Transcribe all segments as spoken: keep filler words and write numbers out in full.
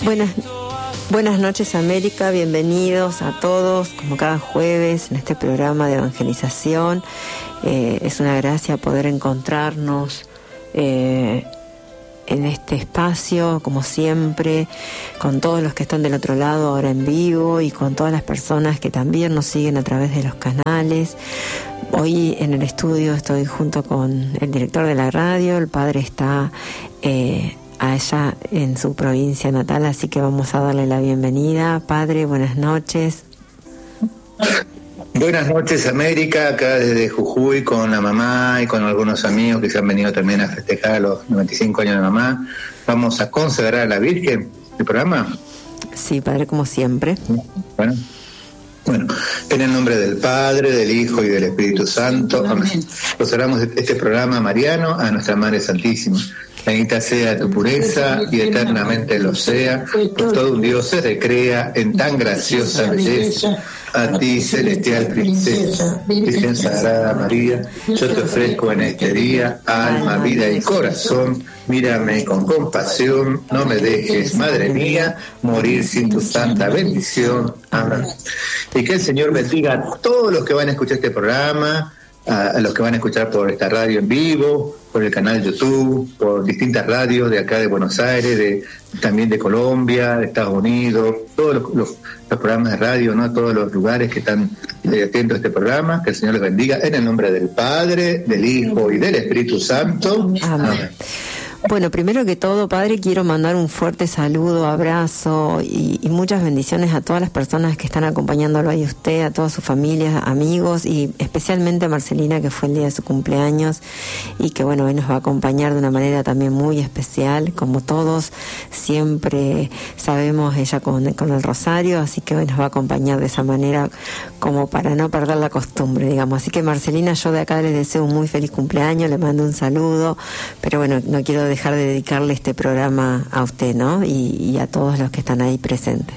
Buenas, buenas noches, América, bienvenidos a todos, como cada jueves, en este programa de evangelización. Eh, es una gracia poder encontrarnos eh, en este espacio, como siempre, con todos los que están del otro lado ahora en vivo y con todas las personas que también nos siguen a través de los canales. Hoy en el estudio estoy junto con el director de la radio, el padre está eh, allá en su provincia natal, así que vamos a darle la bienvenida. Padre, buenas noches. Buenas noches, América, acá desde Jujuy con la mamá y con algunos amigos que se han venido también a festejar los noventa y cinco años de mamá. Vamos a consagrar a la Virgen el programa. Sí, Padre, como siempre. Bueno, bueno, en el nombre del Padre, del Hijo y del Espíritu Santo, amén. Consagramos este programa mariano a nuestra Madre Santísima. Bendita sea tu pureza y eternamente lo sea, pues todo un Dios se recrea en tan graciosa belleza. A ti, celestial princesa, Virgen Sagrada María, yo te ofrezco en este día alma, vida y corazón. Mírame con compasión, no me dejes, Madre mía, morir sin tu santa bendición. Amén. Y que el Señor bendiga a todos los que van a escuchar este programa, a los que van a escuchar por esta radio en vivo, por el canal YouTube, por distintas radios de acá de Buenos Aires, de también de Colombia, de Estados Unidos, todos los, los, los programas de radio, ¿no? Todos los lugares que están atentos a este programa. Que el Señor les bendiga en el nombre del Padre, del Hijo y del Espíritu Santo. Amén. Amén. Bueno, primero que todo, Padre, quiero mandar un fuerte saludo, abrazo y, y muchas bendiciones a todas las personas que están acompañándolo ahí usted, a todas sus familias, amigos y especialmente a Marcelina, que fue el día de su cumpleaños y que, bueno, hoy nos va a acompañar de una manera también muy especial, como todos siempre sabemos, ella con, con el rosario, así que hoy nos va a acompañar de esa manera como para no perder la costumbre, digamos. Así que, Marcelina, yo de acá les deseo un muy feliz cumpleaños, le mando un saludo, pero bueno, no quiero dejar de dedicarle este programa a usted, ¿no? Y, y a todos los que están ahí presentes.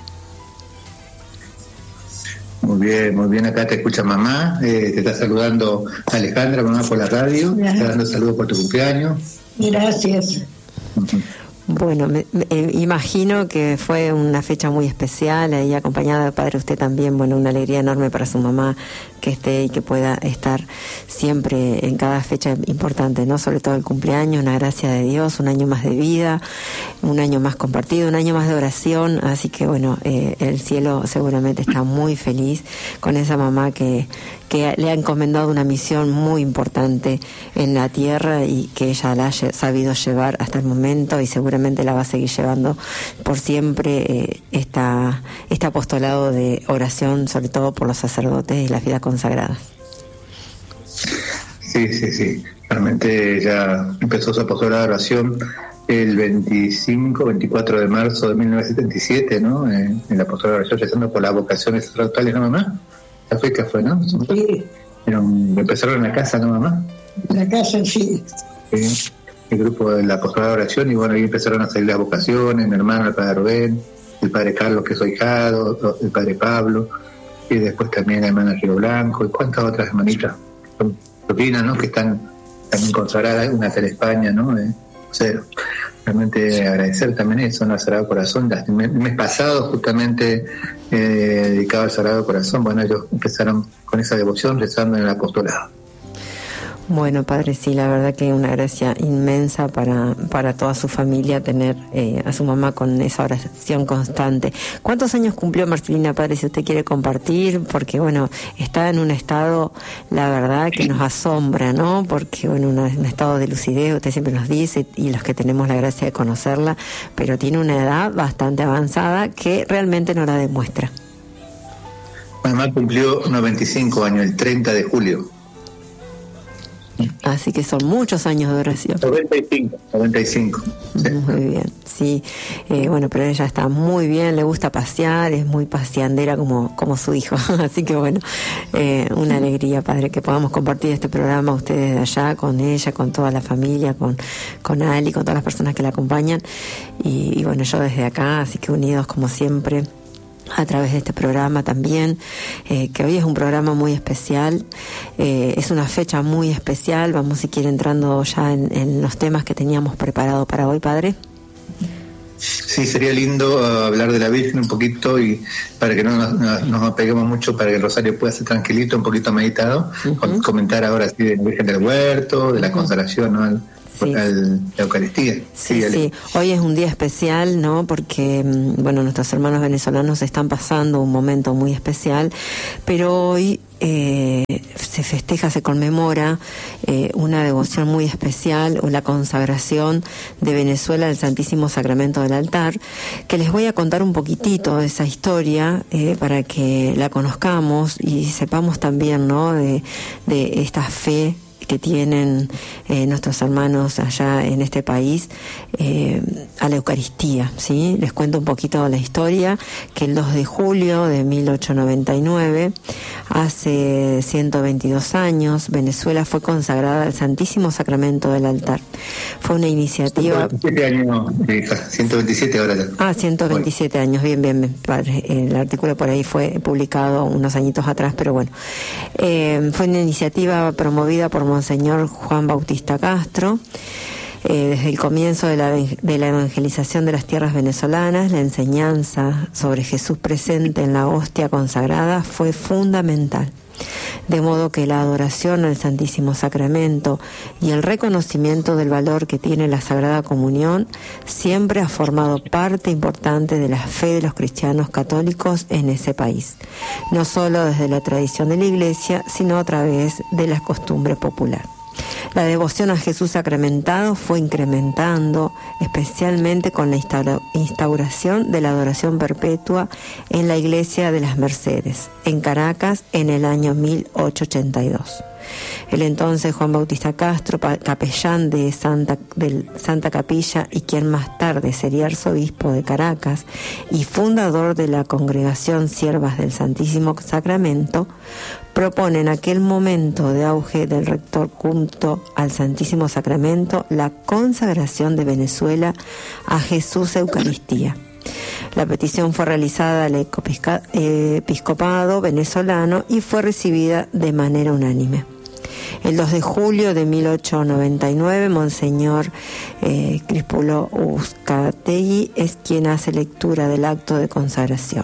Muy bien, muy bien. Acá te escucha mamá, eh, te está saludando Alejandra, mamá, por la radio. Gracias. Te está dando saludos por tu cumpleaños. Gracias. Uh-huh. Bueno, me, me eh, imagino que fue una fecha muy especial, ahí acompañada del Padre usted también, bueno, una alegría enorme para su mamá que esté y que pueda estar siempre en cada fecha importante, ¿no? Sobre todo el cumpleaños, una gracia de Dios, un año más de vida, un año más compartido, un año más de oración, así que bueno, eh, el cielo seguramente está muy feliz con esa mamá que, que le ha encomendado una misión muy importante en la tierra y que ella la ha sabido llevar hasta el momento y seguramente la va a seguir llevando por siempre, eh, esta, este apostolado de oración, sobre todo por los sacerdotes y las vidas consagradas. Sí, sí, sí. Realmente ella empezó su apostolado de oración el veinticinco, veinticuatro de marzo de mil novecientos setenta y siete, ¿no? En, en la apostolado de oración, rezando por las vocaciones sacerdotales, ¿no, mamá? La fecha fue, ¿no? Sí. Pero empezaron en la casa, ¿no, mamá? En la casa, sí. Sí. El grupo de la apostolado de oración, y bueno, ahí empezaron a salir las vocaciones, mi hermano, el padre Rubén, el padre Carlos, que es ahijado, el padre Pablo, y después también la hermana Giro Blanco, y cuántas otras hermanitas, sobrinas, ¿no? Que están también consagradas, una de España, ¿no? Eh, cero. Realmente agradecer también eso, ¿no? Al Sagrado Corazón. El mes pasado, justamente eh, dedicado al Sagrado Corazón, bueno, ellos empezaron con esa devoción rezando en el apostolado. Bueno, Padre, sí, la verdad que una gracia inmensa para, para toda su familia tener eh, a su mamá con esa oración constante. ¿Cuántos años cumplió Marcelina, Padre, si usted quiere compartir? Porque, bueno, está en un estado, la verdad, que nos asombra, ¿no? Porque, bueno, una, un estado de lucidez, usted siempre nos dice, y los que tenemos la gracia de conocerla, pero tiene una edad bastante avanzada que realmente no la demuestra. Mamá cumplió noventa y cinco años, el treinta de julio. Así que son muchos años de oración. noventa y cinco, noventa y cinco. Sí. Muy bien, sí. Eh, bueno, pero ella está muy bien, le gusta pasear, es muy paseandera como, como su hijo. Así que bueno, eh, una alegría, Padre, que podamos compartir este programa ustedes de allá, con ella, con toda la familia, con, con Ali, con todas las personas que la acompañan. Y, y bueno, yo desde acá, así que unidos como siempre, a través de este programa también, eh, que hoy es un programa muy especial, eh, es una fecha muy especial. Vamos, si quiere, entrando ya en, en los temas que teníamos preparados para hoy, Padre. Sí, sería lindo uh, hablar de la Virgen un poquito y para que no nos, no, nos apeguemos mucho, para que el rosario pueda ser tranquilito, un poquito meditado, uh-huh. Comentar ahora sí de la Virgen del Huerto, de la uh-huh. consagración, ¿no? Al, Sí. Al, la Eucaristía. Sí, sí, sí. Hoy es un día especial, ¿no? Porque, bueno, nuestros hermanos venezolanos están pasando un momento muy especial, pero hoy eh, se festeja, se conmemora eh, una devoción muy especial, o la consagración de Venezuela al Santísimo Sacramento del altar, que les voy a contar un poquitito de esa historia eh, para que la conozcamos y sepamos también, ¿no? De, de esta fe que tienen eh, nuestros hermanos allá en este país eh, a la Eucaristía, ¿sí? Les cuento un poquito la historia, que el dos de julio de mil ochocientos noventa y nueve, hace ciento veintidós años, Venezuela fue consagrada al Santísimo Sacramento del altar. Fue una iniciativa... ciento veintisiete años, hija, ciento veintisiete ahora. Ah, ciento veintisiete años, bien, bien, padre. El artículo por ahí fue publicado unos añitos atrás, pero bueno. Eh, fue una iniciativa promovida por Monseñor Juan Bautista Castro. Eh, desde el comienzo de la, de la evangelización de las tierras venezolanas, la enseñanza sobre Jesús presente en la hostia consagrada fue fundamental. De modo que la adoración al Santísimo Sacramento y el reconocimiento del valor que tiene la Sagrada Comunión siempre ha formado parte importante de la fe de los cristianos católicos en ese país, no solo desde la tradición de la Iglesia, sino a través de la costumbre popular. La devoción a Jesús sacramentado fue incrementando, especialmente con la instauración de la adoración perpetua en la Iglesia de las Mercedes, en Caracas, en el año mil ochocientos ochenta y dos. El entonces Juan Bautista Castro, capellán de Santa, de Santa Capilla y quien más tarde sería arzobispo de Caracas y fundador de la congregación Siervas del Santísimo Sacramento, propone en aquel momento de auge del rector culto al Santísimo Sacramento la consagración de Venezuela a Jesús Eucaristía. La petición fue realizada al episcopado venezolano y fue recibida de manera unánime. El dos de julio de mil ochocientos noventa y nueve, Monseñor eh, Crispulo Uzcategui es quien hace lectura del acto de consagración.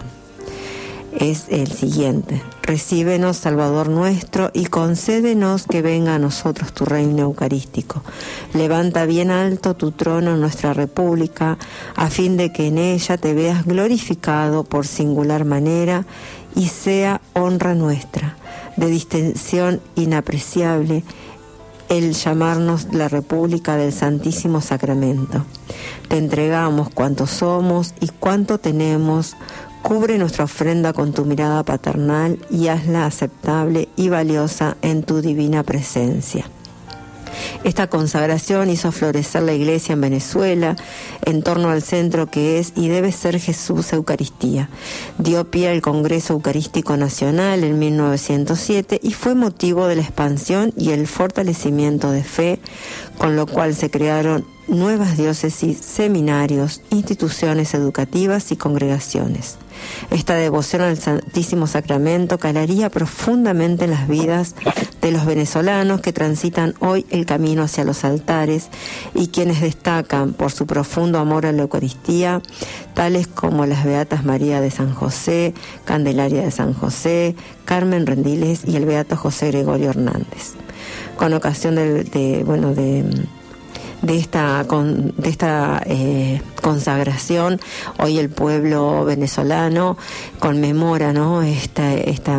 Es el siguiente: recíbenos, Salvador nuestro, y concédenos que venga a nosotros tu reino eucarístico. Levanta bien alto tu trono en nuestra república, a fin de que en ella te veas glorificado por singular manera y sea honra nuestra, de distinción inapreciable, el llamarnos la República del Santísimo Sacramento. Te entregamos cuanto somos y cuanto tenemos. Cubre nuestra ofrenda con tu mirada paternal y hazla aceptable y valiosa en tu divina presencia. Esta consagración hizo florecer la Iglesia en Venezuela en torno al centro que es y debe ser Jesús Eucaristía. Dio pie al Congreso Eucarístico Nacional en mil novecientos siete y fue motivo de la expansión y el fortalecimiento de fe, con lo cual se crearon nuevas diócesis, seminarios, instituciones educativas y congregaciones. Esta devoción al Santísimo Sacramento calaría profundamente en las vidas de los venezolanos que transitan hoy el camino hacia los altares y quienes destacan por su profundo amor a la Eucaristía, tales como las Beatas María de San José, Candelaria de San José, Carmen Rendiles y el Beato José Gregorio Hernández. Con ocasión de, de bueno, de... de esta con, de esta eh, consagración, hoy el pueblo venezolano conmemora, ¿no?, esta esta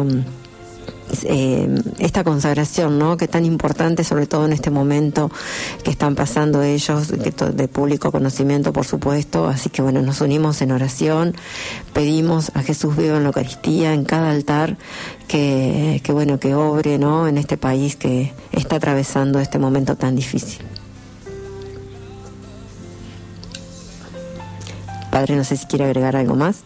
eh, esta consagración, ¿no?, que es tan importante, sobre todo en este momento que están pasando ellos, que to, de público conocimiento, por supuesto. Así que bueno, nos unimos en oración, pedimos a Jesús vivo en la Eucaristía, en cada altar, que, que bueno, que obre, ¿no?, en este país que está atravesando este momento tan difícil. Padre, no sé si quiere agregar algo más.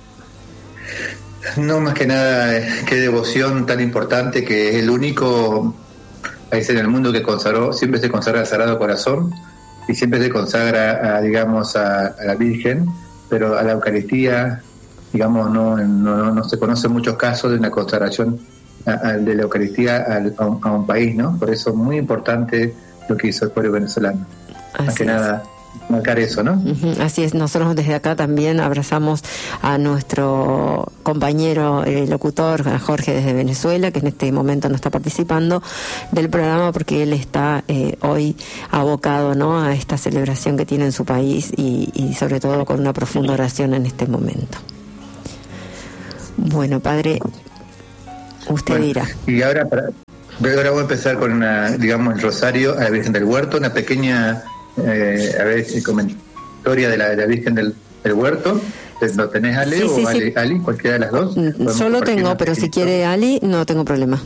No, más que nada, qué devoción tan importante, que es el único país en el mundo que consagró, siempre se consagra al Sagrado Corazón y siempre se consagra, a, digamos, a, a la Virgen, pero a la Eucaristía, digamos, no, no, no se conocen muchos casos de una consagración a, a, de la Eucaristía a, a, un, a un país, ¿no? Por eso es muy importante lo que hizo el pueblo venezolano. Así más que es. nada, marcar eso, ¿no? Uh-huh. Así es, nosotros desde acá también abrazamos a nuestro compañero eh, locutor, a Jorge desde Venezuela, que en este momento no está participando del programa porque él está eh, hoy abocado, ¿no?, a esta celebración que tiene en su país y, y sobre todo con una profunda oración en este momento. Bueno, padre, usted bueno, dirá. Y ahora, para, ahora voy a empezar con una, digamos, el rosario a la Virgen del Huerto, una pequeña Eh, a ver, historia de la, de la Virgen del, del Huerto. ¿Lo tenés, Ale, sí, o sí, Ale, sí. Ali, cualquiera de las dos? Yo lo tengo, pero si quiere Ali, no tengo problema.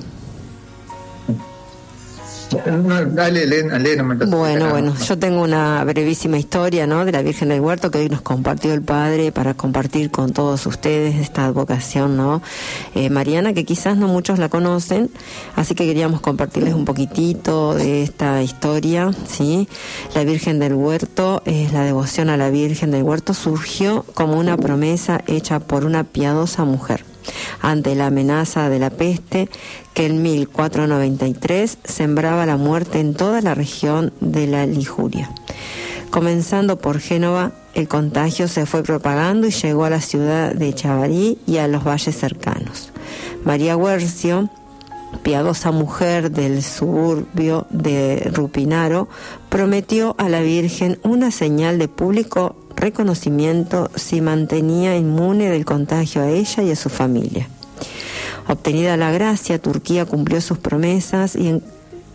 No, dale, lee, lee, no me bueno, bueno, yo tengo una brevísima historia, ¿no?, de la Virgen del Huerto que hoy nos compartió el Padre para compartir con todos ustedes esta advocación, ¿no?, eh, mariana, que quizás no muchos la conocen, así que queríamos compartirles un poquitito de esta historia, ¿sí? La Virgen del Huerto, es la devoción a la Virgen del Huerto surgió como una promesa hecha por una piadosa mujer ante la amenaza de la peste que en mil cuatrocientos noventa y tres sembraba la muerte en toda la región de la Liguria. Comenzando por Génova, el contagio se fue propagando y llegó a la ciudad de Chiavari y a los valles cercanos. María Guercio, piadosa mujer del suburbio de Rupinaro, prometió a la Virgen una señal de público reconocimiento si mantenía inmune del contagio a ella y a su familia. Obtenida la gracia, Turquía cumplió sus promesas y en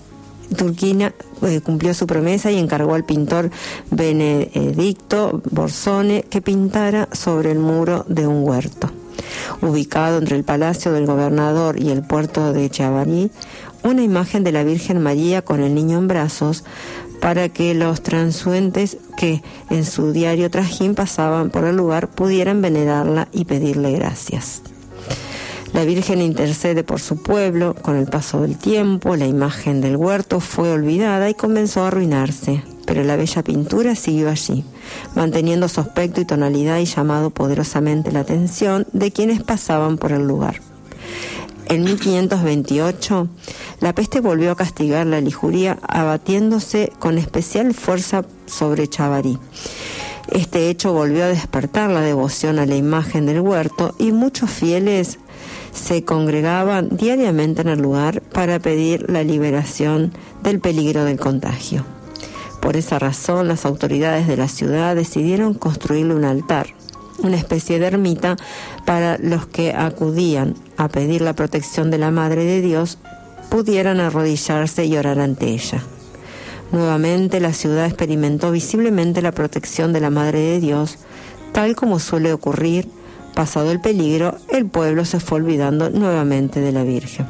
Turquía eh, cumplió su promesa y encargó al pintor Benedicto Borsone que pintara sobre el muro de un huerto ubicado entre el palacio del gobernador y el puerto de Chiavari una imagen de la Virgen María con el niño en brazos, para que los transeúntes que en su diario trajín pasaban por el lugar pudieran venerarla y pedirle gracias. La Virgen intercede por su pueblo. Con el paso del tiempo, la imagen del huerto fue olvidada y comenzó a arruinarse, pero la bella pintura siguió allí, manteniendo su aspecto y tonalidad y llamando poderosamente la atención de quienes pasaban por el lugar. En mil quinientos veintiocho, la peste volvió a castigar la Liguria, abatiéndose con especial fuerza sobre Chiavari. Este hecho volvió a despertar la devoción a la imagen del huerto y muchos fieles se congregaban diariamente en el lugar para pedir la liberación del peligro del contagio. Por esa razón, las autoridades de la ciudad decidieron construirle un altar, una especie de ermita, para los que acudían a pedir la protección de la Madre de Dios pudieran arrodillarse y orar ante ella. Nuevamente la ciudad experimentó visiblemente la protección de la Madre de Dios, tal como suele ocurrir. Pasado el peligro, el pueblo se fue olvidando nuevamente de la Virgen.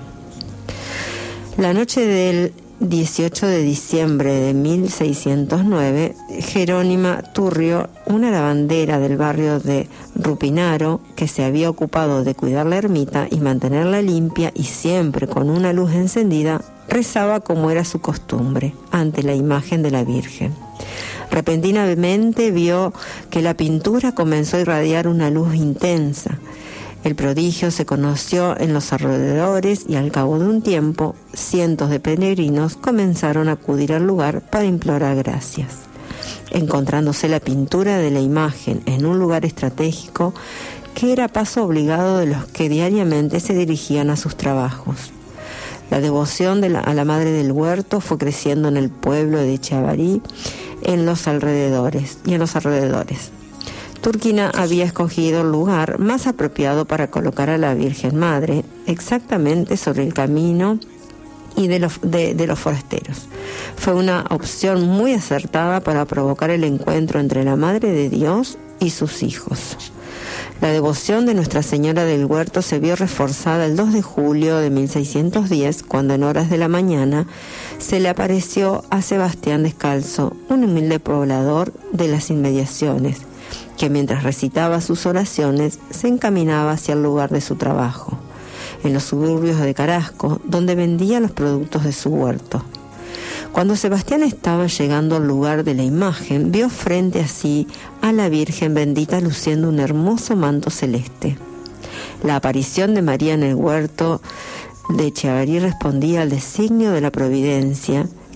La noche del dieciocho de diciembre de mil seiscientos nueve, Jerónima Turrio, una lavandera del barrio de Rupinaro, que se había ocupado de cuidar la ermita y mantenerla limpia y siempre con una luz encendida, rezaba como era su costumbre ante la imagen de la Virgen. Repentinamente vio que la pintura comenzó a irradiar una luz intensa. El prodigio se conoció en los alrededores y al cabo de un tiempo, cientos de peregrinos comenzaron a acudir al lugar para implorar gracias. Encontrándose la pintura de la imagen en un lugar estratégico que era paso obligado de los que diariamente se dirigían a sus trabajos. La devoción de la, a la Madre del Huerto fue creciendo en el pueblo de Chiavari en los alrededores y en los alrededores. Turquina había escogido el lugar más apropiado para colocar a la Virgen Madre, exactamente sobre el camino y de los, de, de los forasteros. Fue una opción muy acertada para provocar el encuentro entre la Madre de Dios y sus hijos. La devoción de Nuestra Señora del Huerto se vio reforzada el dos de julio de mil seiscientos diez, cuando en horas de la mañana se le apareció a Sebastián Descalzo, un humilde poblador de las inmediaciones, que mientras recitaba sus oraciones se encaminaba hacia el lugar de su trabajo, en los suburbios de Carrasco, donde vendía los productos de su huerto. Cuando Sebastián estaba llegando al lugar de la imagen, vio frente a sí a la Virgen bendita luciendo un hermoso manto celeste. La aparición de María en el huerto de Chiavari respondía al designio de la providencia,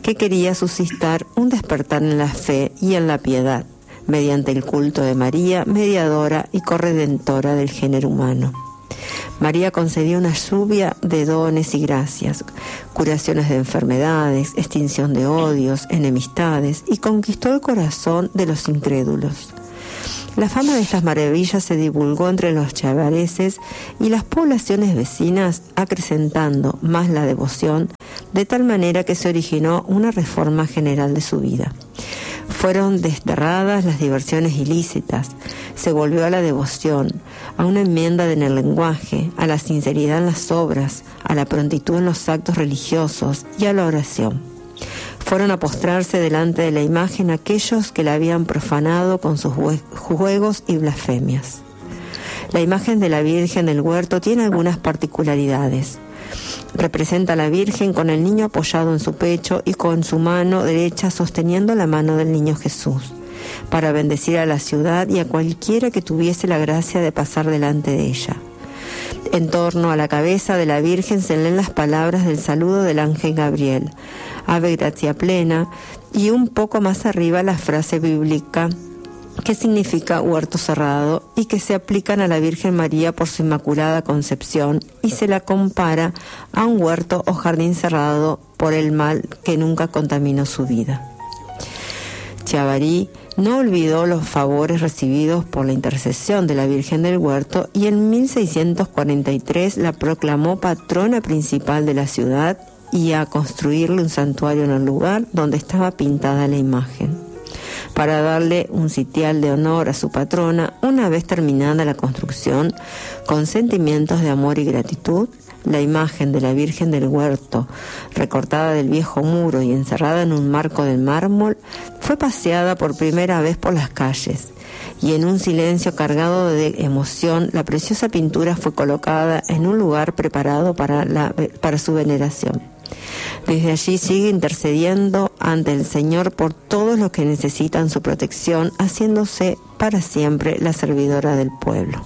que quería suscitar un despertar en la fe y en la piedad, mediante el culto de María, mediadora y corredentora del género humano. María concedió una lluvia de dones y gracias, curaciones de enfermedades, extinción de odios, enemistades, y conquistó el corazón de los incrédulos. La fama de estas maravillas se divulgó entre los chavareses y las poblaciones vecinas, acrecentando más la devoción, de tal manera que se originó una reforma general de su vida. Fueron desterradas las diversiones ilícitas, se volvió a la devoción, a una enmienda en el lenguaje, a la sinceridad en las obras, a la prontitud en los actos religiosos y a la oración. Fueron a postrarse delante de la imagen aquellos que la habían profanado con sus juegos y blasfemias. La imagen de la Virgen del Huerto tiene algunas particularidades. Representa a la Virgen con el niño apoyado en su pecho y con su mano derecha sosteniendo la mano del niño Jesús, para bendecir a la ciudad y a cualquiera que tuviese la gracia de pasar delante de ella. En torno a la cabeza de la Virgen se leen las palabras del saludo del ángel Gabriel, Ave Gratia Plena, y un poco más arriba la frase bíblica que significa huerto cerrado y que se aplican a la Virgen María por su inmaculada concepción, y se la compara a un huerto o jardín cerrado por el mal que nunca contaminó su vida. Chiavari no olvidó los favores recibidos por la intercesión de la Virgen del Huerto y en mil seiscientos cuarenta y tres la proclamó patrona principal de la ciudad y a construirle un santuario en el lugar donde estaba pintada la imagen, para darle un sitial de honor a su patrona. Una vez terminada la construcción, con sentimientos de amor y gratitud, la imagen de la Virgen del Huerto, recortada del viejo muro y encerrada en un marco de mármol, fue paseada por primera vez por las calles, y en un silencio cargado de emoción, la preciosa pintura fue colocada en un lugar preparado para, la, para su veneración. Desde allí sigue intercediendo ante el Señor por todos los que necesitan su protección, haciéndose para siempre la servidora del pueblo.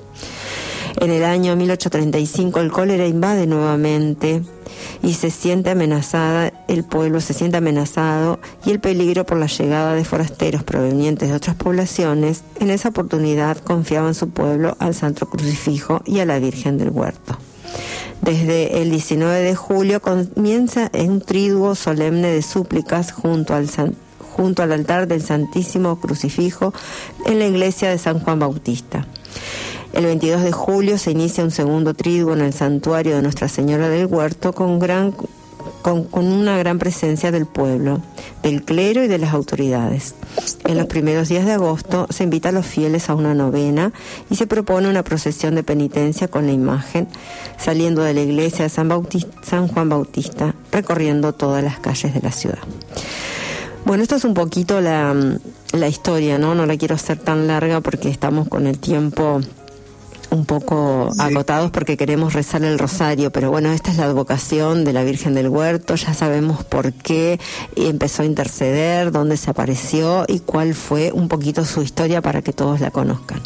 En el año mil ochocientos treinta y cinco el cólera invade nuevamente y se siente amenazada, el pueblo se siente amenazado y el peligro por la llegada de forasteros provenientes de otras poblaciones. En esa oportunidad confiaba en su pueblo al Santo Crucifijo y a la Virgen del Huerto. Desde el diecinueve de julio comienza un triduo solemne de súplicas junto al, san, junto al altar del Santísimo Crucifijo en la iglesia de San Juan Bautista. El veintidós de julio se inicia un segundo triduo en el santuario de Nuestra Señora del Huerto con, gran, con, con una gran presencia del pueblo, del clero y de las autoridades. En los primeros días de agosto se invita a los fieles a una novena y se propone una procesión de penitencia con la imagen, saliendo de la iglesia de San, Bautista, San Juan Bautista, recorriendo todas las calles de la ciudad. Bueno, esto es un poquito la, la historia, ¿no? No la quiero hacer tan larga porque estamos con el tiempo un poco sí. agotados porque queremos rezar el rosario, pero bueno, esta es la advocación de la Virgen del Huerto. Ya sabemos por qué empezó a interceder, dónde se apareció y cuál fue un poquito su historia para que todos la conozcan.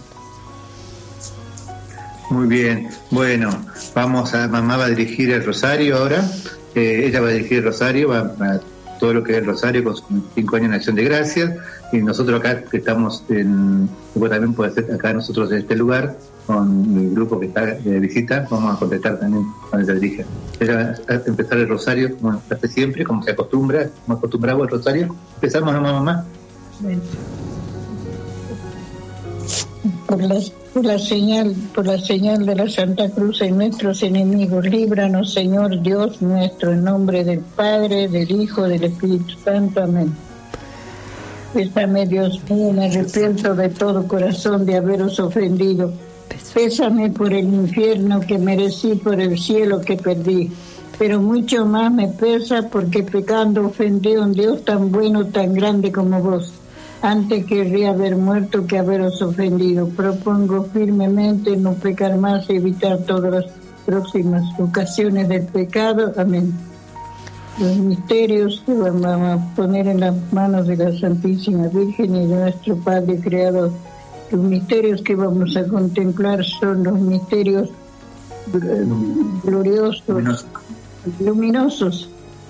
Muy bien, bueno, vamos a, mamá va a dirigir el rosario ahora, eh, ella va a dirigir el rosario, va a todo lo que es el rosario con sus cinco años en Acción de Gracias, y nosotros acá que estamos en, bueno, también puede ser acá nosotros en este lugar, con el grupo que está de visita, vamos a contestar también cuando se dirige. Ella va a empezar el rosario, como hace siempre, como se acostumbra, como acostumbrado el rosario. Empezamos, mamá, mamá. Por la, por la señal, por la señal de la Santa Cruz en nuestros enemigos, líbranos, Señor Dios nuestro, en nombre del Padre, del Hijo, del Espíritu Santo. Amén. Pésame, Dios mío, me arrepiento de todo corazón de haberos ofendido. Pésame por el infierno que merecí, por el cielo que perdí. Pero mucho más me pesa porque pecando ofendí a un Dios tan bueno, tan grande como vos. Antes querría haber muerto que haberos ofendido. Propongo firmemente no pecar más y evitar todas las próximas ocasiones del pecado. Amén. Los misterios que vamos a poner en las manos de la Santísima Virgen y de nuestro Padre Creador. Los misterios que vamos a contemplar son los misterios gloriosos, luminosos,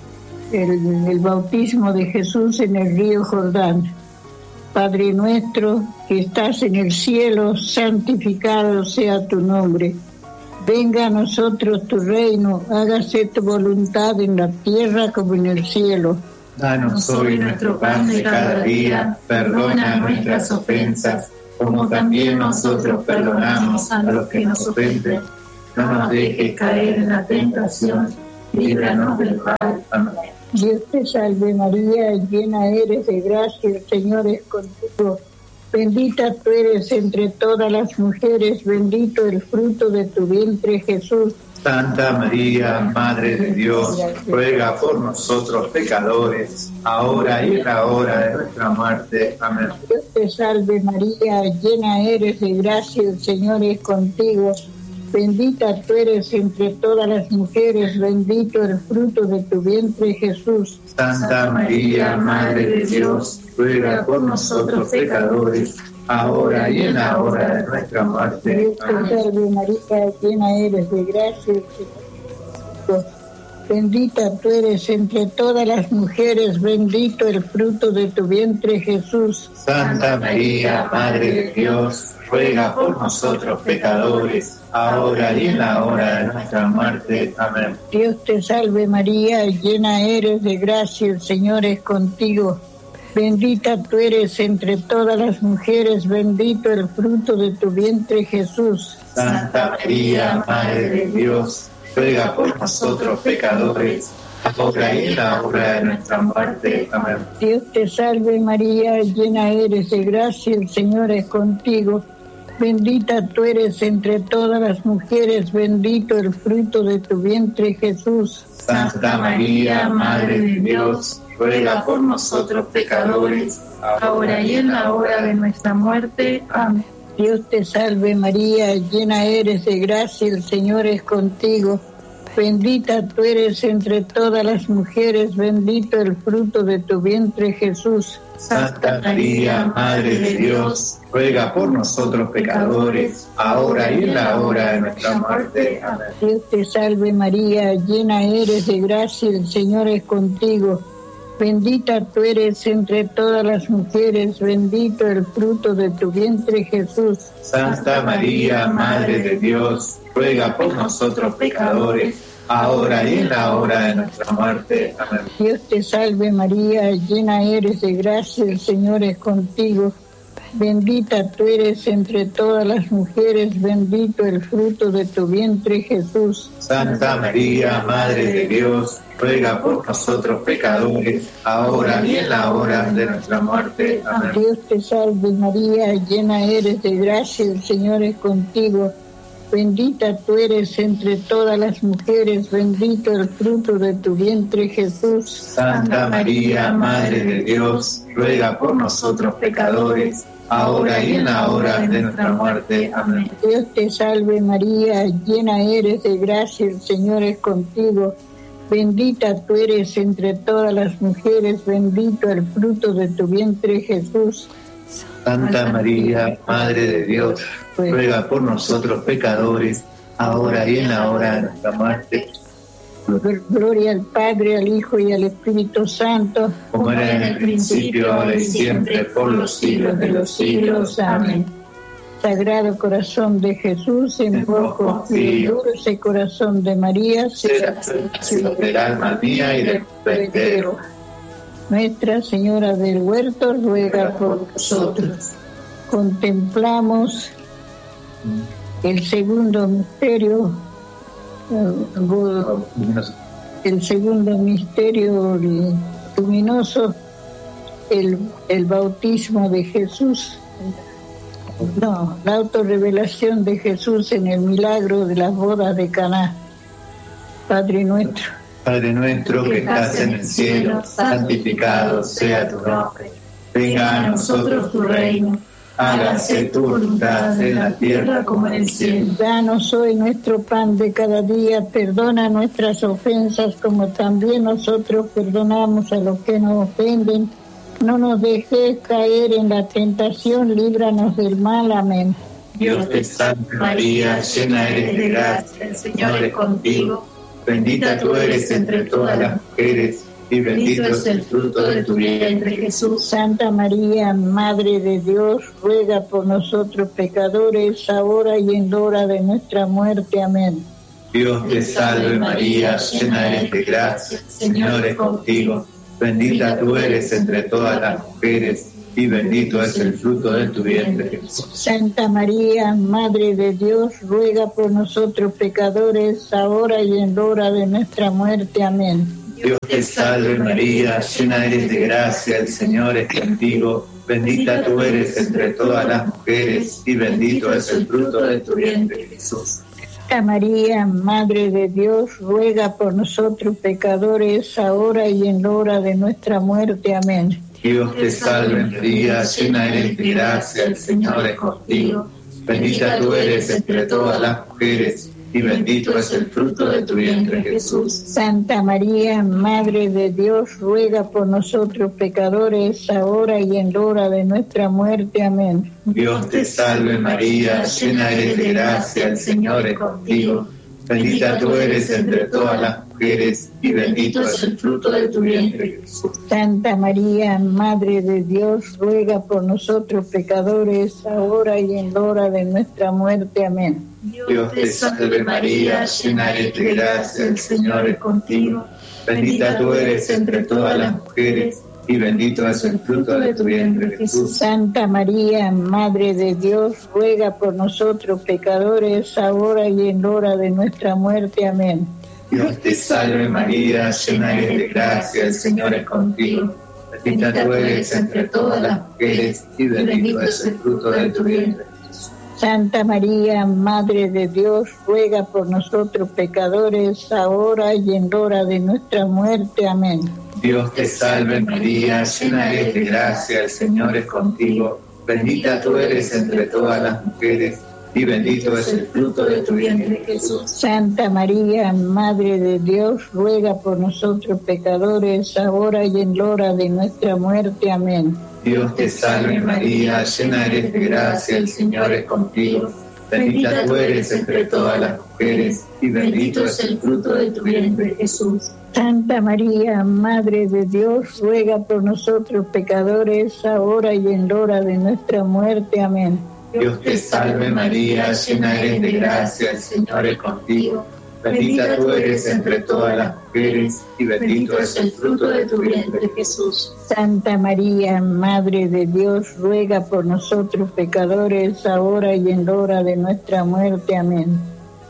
el, el bautismo de Jesús en el río Jordán. Padre nuestro que estás en el cielo, santificado sea tu nombre. Venga a nosotros tu reino, hágase tu voluntad en la tierra como en el cielo. Danos hoy nuestro pan de cada día, perdona nuestras ofensas, como también nosotros perdonamos a los que nos ofenden. No nos dejes caer en la tentación, líbranos del mal. Amén. Dios te salve María, llena eres de gracia, el Señor es contigo. Bendita tú eres entre todas las mujeres, bendito el fruto de tu vientre Jesús. Santa María, Madre de Dios, ruega por nosotros pecadores, ahora y en la hora de nuestra muerte. Amén. Dios te salve María, llena eres de gracia, el Señor es contigo. Bendita tú eres entre todas las mujeres, bendito el fruto de tu vientre Jesús. Santa María, Madre de Dios, ruega por nosotros pecadores, ahora y en la hora de nuestra muerte. Dios te salve María, llena eres de gracia, el Señor es contigo. Bendita tú eres entre todas las mujeres, bendito el fruto de tu vientre Jesús. Santa María, Madre de Dios, ruega por nosotros pecadores, ahora y en la hora de nuestra muerte. Amén. Dios te salve María, llena eres de gracia, el Señor es contigo. Bendita tú eres entre todas las mujeres, bendito el fruto de tu vientre Jesús. Santa María, Madre de Dios, ruega por nosotros pecadores, ahora y en la hora de nuestra muerte. Amén. Dios te salve María, llena eres de gracia, el Señor es contigo. Bendita tú eres entre todas las mujeres, bendito el fruto de tu vientre Jesús. Santa María, Madre de Dios, ruega por nosotros pecadores, ahora y en la hora de nuestra muerte. Amén. Dios te salve María, llena eres de gracia, el Señor es contigo. Bendita tú eres entre todas las mujeres, bendito el fruto de tu vientre Jesús. Santa María, Madre de Dios, ruega por nosotros pecadores, ahora y en la hora de nuestra muerte. Amén. Dios te salve María, llena eres de gracia, el Señor es contigo. Bendita tú eres entre todas las mujeres, bendito el fruto de tu vientre Jesús. Santa María, Madre de Dios, ruega por nosotros pecadores, ahora y en la hora de nuestra muerte. Amén. Dios te salve María, llena eres de gracia, el Señor es contigo. Bendita tú eres entre todas las mujeres, bendito el fruto de tu vientre Jesús. Santa María, Madre de Dios, ruega por nosotros pecadores, ahora y en la hora de nuestra muerte. Amén. Dios te salve María, llena eres de gracia, el Señor es contigo. Bendita tú eres entre todas las mujeres, bendito el fruto de tu vientre Jesús. Santa María, Madre de Dios, ruega por nosotros pecadores, ahora y en la hora de nuestra muerte. Amén. Dios te salve María, llena eres de gracia, el Señor es contigo. Bendita tú eres entre todas las mujeres, bendito el fruto de tu vientre Jesús. Santa María, Madre de Dios, ruega por nosotros pecadores, ahora y en la hora de nuestra muerte. Gloria al Padre, al Hijo y al Espíritu Santo, como era en el principio, ahora y siempre, por los siglos de los siglos. Amén. Sagrado corazón de Jesús, en vos confío, dulce corazón de María, será del alma mía y del mundo entero. Nuestra Señora del Huerto, ruega por nosotros. Contemplamos el segundo misterio, el segundo misterio luminoso, el, el bautismo de Jesús. No, la autorrevelación de Jesús en el milagro de las bodas de Caná. Padre nuestro, Padre nuestro que estás en el cielo, santificado sea tu nombre. Venga a nosotros tu reino. Hágase tu voluntad en la tierra como en el cielo. Danos hoy nuestro pan de cada día. Perdona nuestras ofensas como también nosotros perdonamos a los que nos ofenden. No nos dejes caer en la tentación, líbranos del mal. Amén. Dios te salve María, llena eres de gracia, el Señor es contigo. Bendita tú eres entre todas las mujeres, y bendito es el fruto de tu vientre, Jesús. Santa María, Madre de Dios, ruega por nosotros pecadores, ahora y en la hora de nuestra muerte. Amén. Dios te salve María, llena eres de gracia, el Señor es contigo. Bendita tú eres entre todas las mujeres, y bendito es el fruto de tu vientre, Jesús. Santa María, Madre de Dios, ruega por nosotros pecadores, ahora y en la hora de nuestra muerte. Amén. Dios te salve María, llena eres de gracia, el Señor es contigo. Bendita tú eres entre todas las mujeres, y bendito es el fruto de tu vientre, Jesús. Santa María, Madre de Dios, ruega por nosotros pecadores, ahora y en la hora de nuestra muerte. Amén. Dios te salve María, llena eres de gracia, el Señor es contigo. Bendita tú eres entre todas las mujeres, y bendito es el fruto de tu vientre, Jesús. Santa María, Madre de Dios, ruega por nosotros pecadores, ahora y en la hora de nuestra muerte. Amén. Dios te salve María, llena eres de gracia, el Señor es contigo. Bendita tú eres entre todas las mujeres, y bendito es el fruto de tu vientre, Jesús. Santa María, Madre de Dios, ruega por nosotros pecadores, ahora y en la hora de nuestra muerte. Amén. Dios te salve María, llena eres de gracia, el Señor es contigo. Bendita tú eres entre todas las mujeres, y bendito es el fruto de tu vientre, Jesús. Santa María, Madre de Dios, ruega por nosotros pecadores, ahora y en la hora de nuestra muerte. Amén. Dios te salve María, llena eres de gracia, el Señor es contigo. Bendita tú eres entre todas las mujeres, y bendito es el fruto de tu vientre, Jesús. Santa María, Madre de Dios, ruega por nosotros pecadores, ahora y en la hora de nuestra muerte. Amén. Dios te salve María, llena eres de gracia, el Señor es contigo. Bendita tú eres entre todas las mujeres, y bendito es el fruto de tu vientre, Jesús. Santa María, Madre de Dios, ruega por nosotros pecadores, ahora y en la hora de nuestra muerte. Amén. Dios te salve María, llena eres de gracia, el Señor es contigo. Bendita tú eres entre todas las mujeres, y bendito es el fruto de tu vientre, Jesús. Santa María, Madre de Dios, ruega por nosotros pecadores, ahora y en la hora de nuestra muerte. Amén. Dios te salve María, llena eres de gracia, el Señor es contigo. Bendita tú eres entre todas las mujeres, y bendito es el fruto de tu vientre, Jesús. Santa María, Madre de Dios, ruega por nosotros pecadores, ahora y en la hora de nuestra muerte. Amén.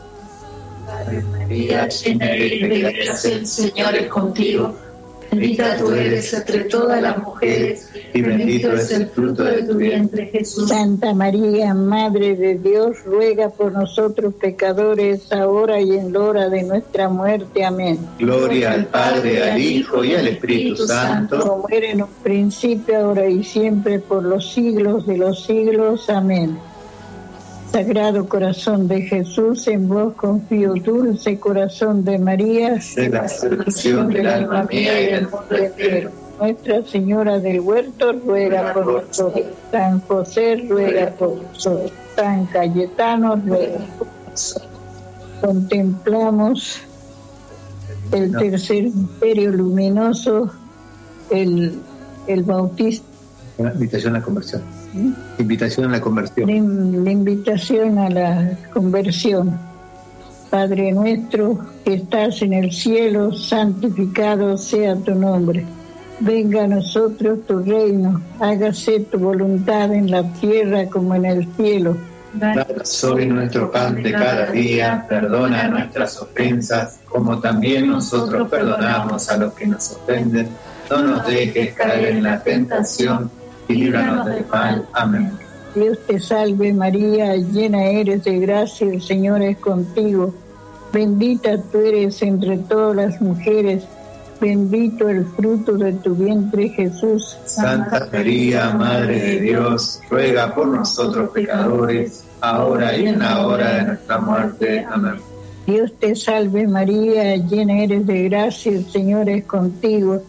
Ave María, llena eres de gracia, el Señor es contigo. Bendita tú eres entre todas las mujeres, y bendito es el fruto de tu vientre, Jesús. Santa María, Madre de Dios, ruega por nosotros pecadores, ahora y en la hora de nuestra muerte. Amén. Gloria al Padre, al Hijo y al Espíritu Santo, como era en un principio, ahora y siempre, por los siglos de los siglos. Amén. Sagrado corazón de Jesús, en vos confío, dulce corazón de María, de la salvación del alma mía y del mundo entero. Nuestra Señora del Huerto, ruega por nosotros. San José, ruega por nosotros. San Cayetano, ruega por nosotros. Contemplamos el tercer misterio luminoso, el, el bautismo. Una invitación a la conversión. ¿Mm? Invitación a la conversión. La, la invitación a la conversión. Padre nuestro que estás en el cielo, santificado sea tu nombre. Venga a nosotros tu reino, hágase tu voluntad en la tierra como en el cielo. Danos hoy nuestro pan de cada día, perdona nuestras ofensas, como también nosotros perdonamos a los que nos ofenden. No nos dejes caer en la tentación, y líbranos del mal. Amén. Dios te salve María, llena eres de gracia, el Señor es contigo. Bendita tú eres entre todas las mujeres, bendito el fruto de tu vientre, Jesús. Santa María, Madre de Dios, ruega por nosotros pecadores, ahora y en la hora de nuestra muerte. Amén. Dios te salve María, llena eres de gracia, el Señor es contigo.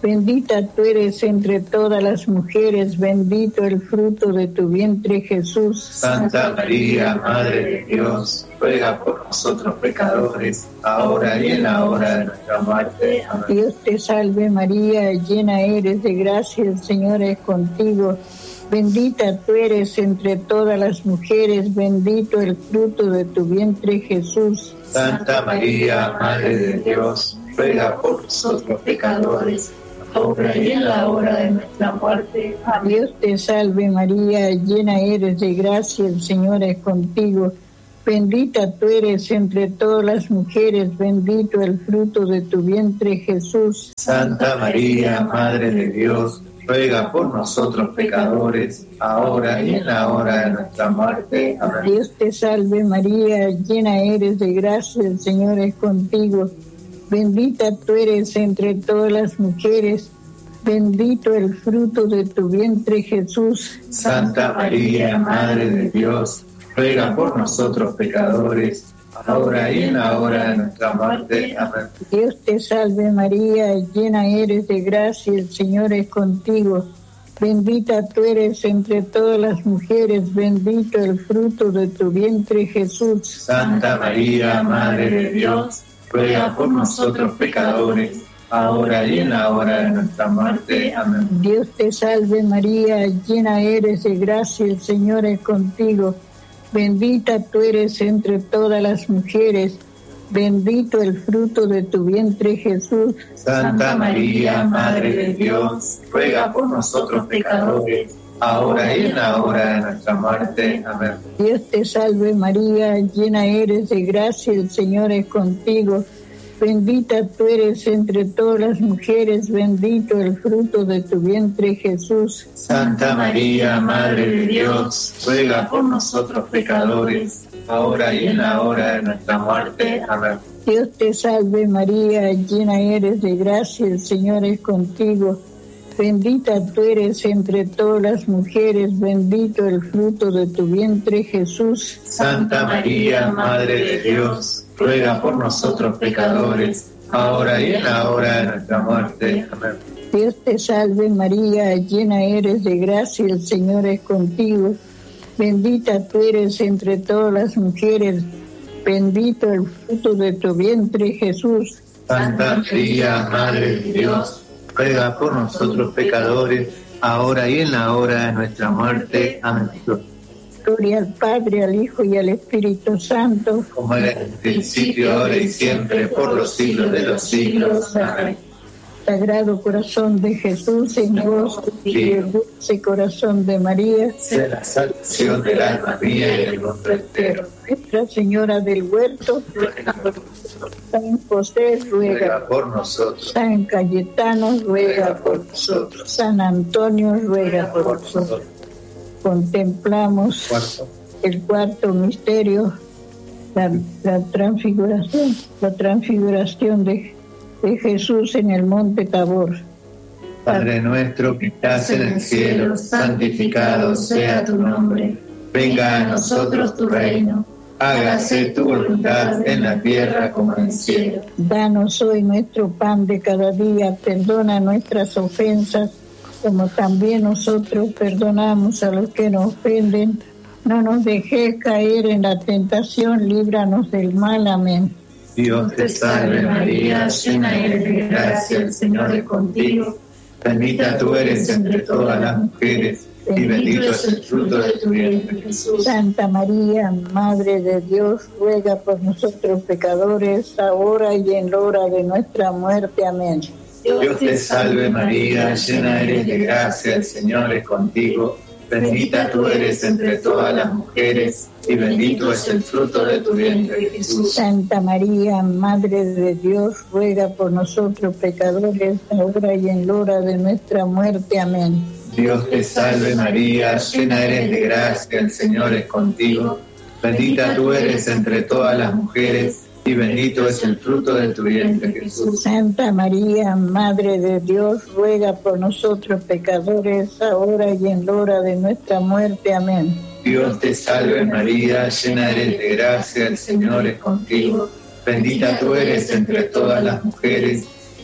Bendita tú eres entre todas las mujeres, bendito el fruto de tu vientre, Jesús. Santa María, Madre de Dios, ruega por nosotros pecadores, ahora y en la hora de nuestra muerte. Amén. Dios te salve María, llena eres de gracia, el Señor es contigo. Bendita tú eres entre todas las mujeres, bendito el fruto de tu vientre, Jesús. Santa María, Madre de Dios, ruega por nosotros pecadores, ahora y en la hora de nuestra muerte. Amén. Dios te salve María, llena eres de gracia, el Señor es contigo. Bendita tú eres entre todas las mujeres, bendito el fruto de tu vientre, Jesús. Santa María, Madre de Dios, ruega por nosotros pecadores, ahora y en la hora de nuestra muerte. Amén. Dios te salve María, llena eres de gracia, el Señor es contigo. Bendita tú eres entre todas las mujeres, bendito el fruto de tu vientre, Jesús. Santa María, Madre de Dios, ruega por nosotros pecadores, ahora y en la hora de nuestra muerte. Amén. Dios te salve María, llena eres de gracia, el Señor es contigo. Bendita tú eres entre todas las mujeres, bendito el fruto de tu vientre, Jesús. Santa María, Madre de Dios, ruega por nosotros pecadores, ahora y en la hora de nuestra muerte. Amén. Dios te salve María, llena eres de gracia, el Señor es contigo. Bendita tú eres entre todas las mujeres, bendito el fruto de tu vientre, Jesús. Santa María, Madre de Dios, ruega por nosotros pecadores, ahora y en la hora de nuestra muerte. Amén. Dios te salve María, llena eres de gracia, el Señor es contigo. Bendita tú eres entre todas las mujeres, bendito el fruto de tu vientre, Jesús. Santa María, Madre de Dios, ruega por nosotros pecadores, ahora y en la hora de nuestra muerte. Amén. Dios te salve María, llena eres de gracia, el Señor es contigo. Bendita tú eres entre todas las mujeres, bendito el fruto de tu vientre, Jesús. Santa María, Madre de Dios, ruega por nosotros pecadores, ahora y en la hora de nuestra muerte. Amén. Dios te salve María, llena eres de gracia, el Señor es contigo. Bendita tú eres entre todas las mujeres, bendito el fruto de tu vientre, Jesús. Santa María, Madre de Dios, ruega por nosotros pecadores, ahora y en la hora de nuestra muerte. Amén. Gloria al Padre, al Hijo y al Espíritu Santo, como era en el principio, ahora y siempre, por los siglos de los siglos. Amén. Sagrado corazón de Jesús, en vos y el dulce corazón de María, sea la salvación del alma mía y del mundo entero. Nuestra Señora del Huerto, San José, ruega, ruega por nosotros. San Cayetano, ruega por nosotros. San Antonio, ruega por nosotros. Contemplamos Cuarto. el cuarto misterio, la, la transfiguración, la transfiguración de, de Jesús en el monte Tabor. Padre nuestro que estás en el cielo, santificado sea tu nombre. Venga a nosotros tu reino. Hágase tu voluntad en la tierra como en el cielo. Danos hoy nuestro pan de cada día, perdona nuestras ofensas, como también nosotros perdonamos a los que nos ofenden. No nos dejes caer en la tentación, líbranos del mal. Amén. Dios te salve María, llena eres de gracia, el Señor es contigo. Bendita tú eres entre todas las mujeres, y bendito es el fruto de tu vientre, Jesús. Santa María, Madre de Dios, ruega por nosotros pecadores, ahora y en la hora de nuestra muerte. Amén. Dios te salve María, llena eres de gracia, el Señor es contigo. Bendita tú eres entre todas las mujeres, y bendito es el fruto de tu vientre, Jesús. Santa María, Madre de Dios, ruega por nosotros pecadores, ahora y en la hora de nuestra muerte. Amén. Dios te salve María, llena eres de gracia, el Señor es contigo. Bendita tú eres entre todas las mujeres, y bendito es el fruto de tu vientre, Jesús. Santa María, Madre de Dios, ruega por nosotros pecadores, ahora y en la hora de nuestra muerte. Amén. Dios te salve María, llena eres de gracia, el Señor es contigo. Bendita tú eres entre todas las mujeres,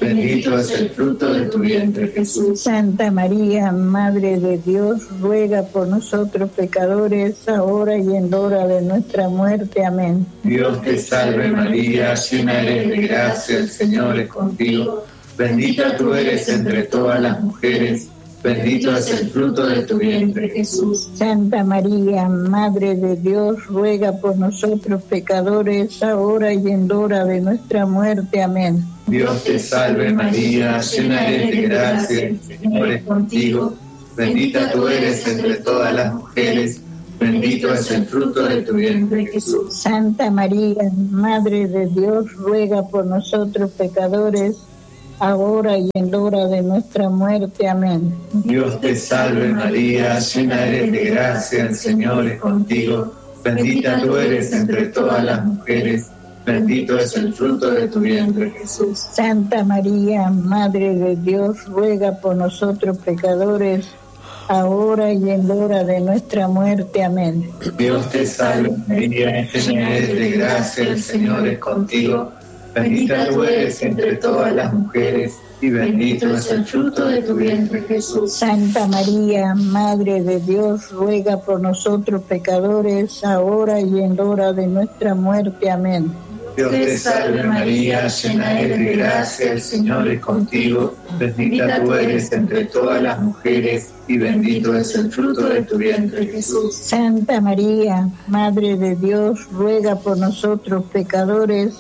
bendito es el fruto de tu vientre, Jesús. Santa María, Madre de Dios, ruega por nosotros pecadores, ahora y en la hora de nuestra muerte. Amén. Dios te salve María, llena eres de gracia, el Señor es contigo. Bendita tú eres entre todas las mujeres, bendito es el fruto de tu vientre, Jesús. Santa María, Madre de Dios, ruega por nosotros pecadores, ahora y en la hora de nuestra muerte. Amén. Dios te salve María, llena eres de gracia, el Señor es contigo. Bendita tú eres entre todas las mujeres, bendito es el fruto de tu vientre, Jesús. Santa María, Madre de Dios, ruega por nosotros pecadores, ahora y en la hora de nuestra muerte. Amén. Dios te salve María, llena eres de gracia, el Señor es contigo. Bendita tú eres entre todas las mujeres, bendito es el fruto de tu vientre, Jesús. Santa María, Madre de Dios, ruega por nosotros pecadores, ahora y en la hora de nuestra muerte. Amén. Dios te salve María, llena eres de gracia, el Señor es contigo. Bendita tú eres entre todas las mujeres, y bendito es el fruto de tu vientre, Jesús. Santa María, Madre de Dios, ruega por nosotros pecadores, ahora y en la hora de nuestra muerte. Amén. Dios te salve María, llena eres de gracia, el Señor es contigo. Bendita tú eres entre todas las mujeres, y bendito es el fruto de tu vientre, Jesús. Santa María, Madre de Dios, ruega por nosotros pecadores,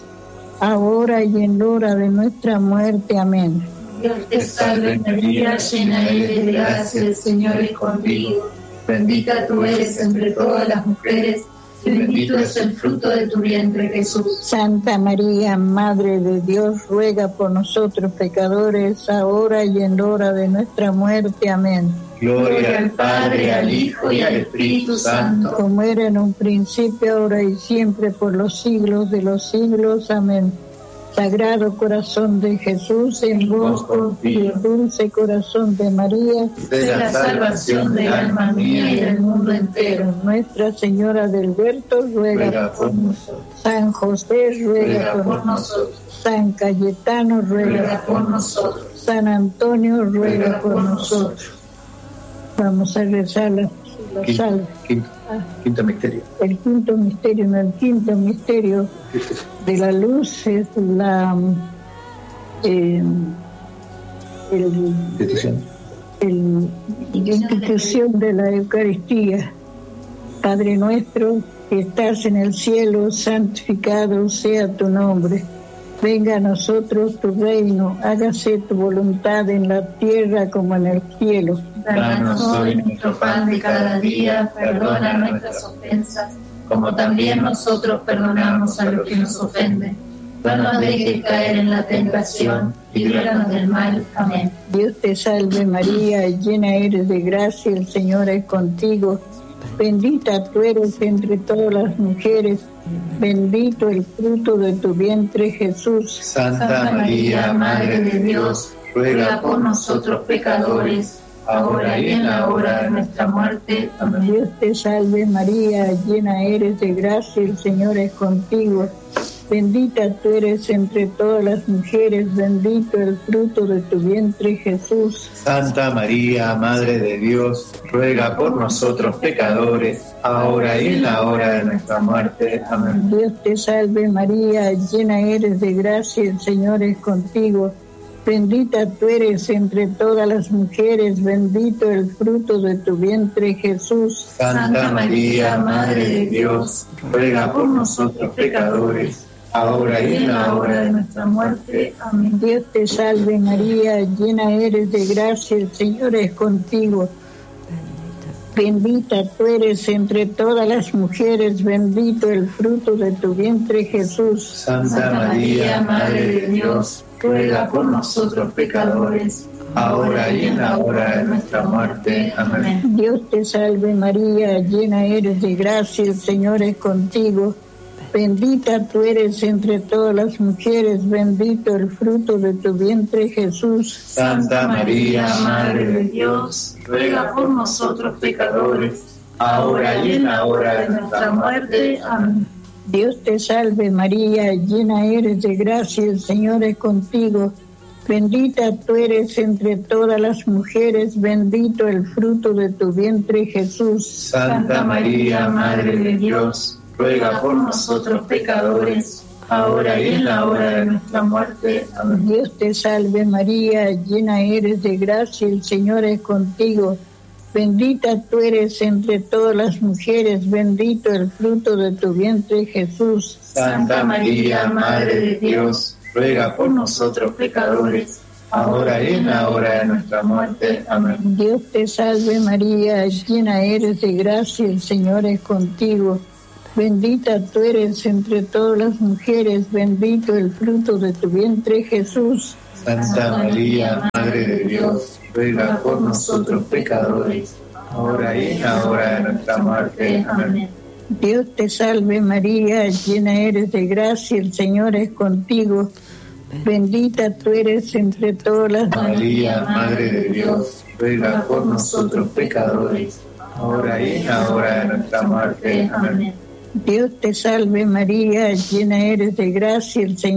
ahora y en la hora de nuestra muerte. Amén. Dios te salve María, llena eres de gracia, el Señor es contigo. Bendita tú eres entre todas las mujeres, y bendito es el fruto de tu vientre, Jesús. Santa María, Madre de Dios, ruega por nosotros pecadores, ahora y en la hora de nuestra muerte. Amén. Gloria al Padre, al Hijo y al Espíritu Santo. Como era en un principio, ahora y siempre, por los siglos de los siglos. Amén. Sagrado corazón de Jesús, en vos confío. Dulce corazón de María, de la salvación del alma mía y del mundo entero. Nuestra Señora del Huerto, ruega, ruega por nosotros. San José, ruega, ruega por, por nosotros. San Cayetano, ruega, ruega por nosotros. San Antonio, ruega, ruega por, por nosotros. nosotros. Vamos a rezar la, la Quinto, salve. quinto, quinto misterio. El quinto misterio, no, el quinto misterio de la luz es la eh, el, el, la institución de la Eucaristía. Padre nuestro que estás en el cielo, santificado sea tu nombre. Venga a nosotros tu reino, hágase tu voluntad en la tierra como en el cielo. Danos hoy nuestro pan de cada día, perdona nuestras ofensas, como también nosotros perdonamos a los que nos ofenden. No nos dejes caer en la tentación, y líbranos del mal. Amén. Dios te salve María, llena eres de gracia, el Señor es contigo. Bendita tú eres entre todas las mujeres, bendito el fruto de tu vientre, Jesús. Santa María, Madre de Dios, ruega por nosotros pecadores, ahora y en la hora de nuestra muerte. Amén. Dios te salve María, llena eres de gracia, el Señor es contigo. Bendita tú eres entre todas las mujeres, bendito el fruto de tu vientre, Jesús. Santa María, Madre de Dios, ruega por nosotros pecadores, ahora y en la hora de nuestra muerte. Amén. Dios te salve María, llena eres de gracia, el Señor es contigo. Bendita tú eres entre todas las mujeres, bendito el fruto de tu vientre, Jesús. Santa María, Madre de Dios, ruega por nosotros pecadores, ahora y en la hora de nuestra muerte. Amén. Dios te salve María, llena eres de gracia, el Señor es contigo. Bendita tú eres entre todas las mujeres, bendito el fruto de tu vientre, Jesús. Santa María, Madre de Dios, ruega por nosotros pecadores, ahora y en la hora de nuestra muerte. Amén. Dios te salve María, llena eres de gracia, el Señor es contigo. Bendita tú eres entre todas las mujeres, bendito el fruto de tu vientre, Jesús. Santa María, Madre de Dios, ruega por nosotros pecadores, ahora y en la hora de nuestra muerte. Amén. Dios te salve María, llena eres de gracia, el Señor es contigo. Bendita tú eres entre todas las mujeres, bendito el fruto de tu vientre, Jesús. Santa María, Madre de Dios, ruega por nosotros pecadores, ahora y en la hora de nuestra muerte. Amén. Dios te salve María, llena eres de gracia, el Señor es contigo. Bendita tú eres entre todas las mujeres, bendito el fruto de tu vientre, Jesús. Santa María, Madre de Dios, ruega por nosotros pecadores, ahora y en la hora de nuestra muerte. Amén. Dios te salve María, llena eres de gracia, el Señor es contigo. Bendita tú eres entre todas las mujeres, bendito el fruto de tu vientre, Jesús. Santa María, Madre de Dios, ruega por nosotros pecadores, ahora y en la hora de nuestra muerte. Amén. Dios te salve María, llena eres de gracia, el Señor es contigo. Bendita tú eres entre todas las mujeres. María, Madre de Dios, ruega por nosotros pecadores, ahora y en la hora de nuestra muerte. Amén. Dios te salve María, llena eres de gracia, el Señor